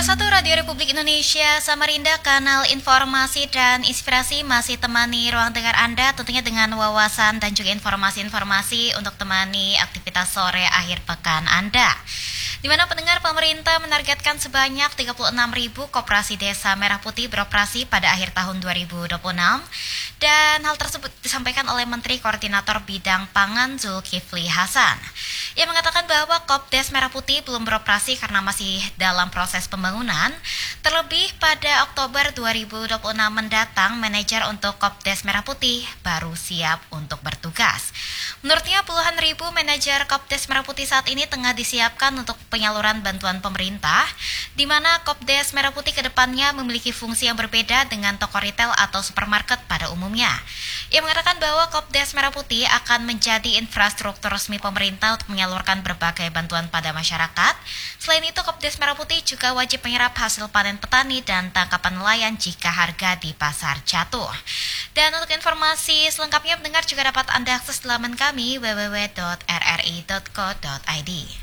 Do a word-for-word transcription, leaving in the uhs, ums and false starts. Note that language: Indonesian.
satu Radio Republik Indonesia Samarinda, kanal informasi dan inspirasi masih temani ruang dengar Anda tentunya dengan wawasan dan juga informasi-informasi untuk temani aktivitas sore akhir pekan Anda. Di mana pendengar, pemerintah menargetkan sebanyak tiga puluh enam ribu koperasi desa merah putih beroperasi pada akhir tahun dua ribu dua puluh enam. Dan hal tersebut disampaikan oleh Menteri Koordinator Bidang Pangan Zulkifli Hasan. Ia mengatakan bahwa Kopdes Merah Putih belum beroperasi karena masih dalam proses pembangunan. Terlebih pada Oktober dua ribu dua puluh enam mendatang, manajer untuk Kopdes Merah Putih baru siap untuk bertugas. Menurutnya puluhan ribu manajer Kopdes Merah Putih saat ini tengah disiapkan untuk penyaluran bantuan pemerintah, di mana Kopdes Merah Putih kedepannya memiliki fungsi yang berbeda dengan toko retail atau supermarket pada umumnya. Ia mengatakan bahwa Kopdes Merah Putih akan menjadi infrastruktur resmi pemerintah untuk menyalurkan berbagai bantuan pada masyarakat. Selain itu, Kopdes Merah Putih juga wajib menyerap hasil panen petani dan tangkapan nelayan jika harga di pasar jatuh. Dan untuk informasi selengkapnya, pendengar juga dapat Anda akses di laman kami w w w dot r r i dot co dot i d.